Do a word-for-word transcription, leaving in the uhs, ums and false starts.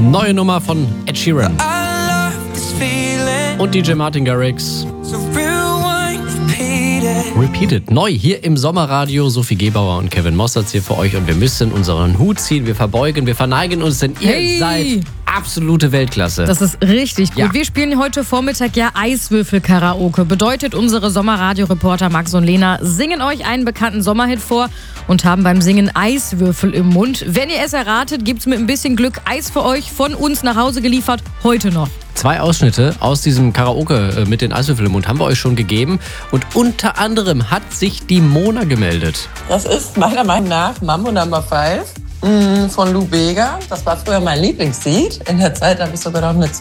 Neue Nummer von Ed Sheeran und D J Martin Garrix. Repeated. Neu hier im Sommerradio. Sophie Gebauer und Kevin Mossertz hier für euch. Und wir müssen unseren Hut ziehen. Wir verbeugen, wir verneigen uns, denn ihr Hey. seid absolute Weltklasse. Das ist richtig gut. Ja. Wir spielen heute Vormittag ja Eiswürfel-Karaoke. Bedeutet, unsere Sommerradio-Reporter Max und Lena singen euch einen bekannten Sommerhit vor und haben beim Singen Eiswürfel im Mund. Wenn ihr es erratet, gibt's mit ein bisschen Glück Eis für euch von uns nach Hause geliefert. Heute noch. Zwei Ausschnitte aus diesem Karaoke mit den Eiswürfeln im Mund haben wir euch schon gegeben. Und unter anderem hat sich die Mona gemeldet. Das ist meiner Meinung nach Mambo Number Five von Lou Bega. Das war früher mein Lieblingslied. In der Zeit habe ich sogar noch eine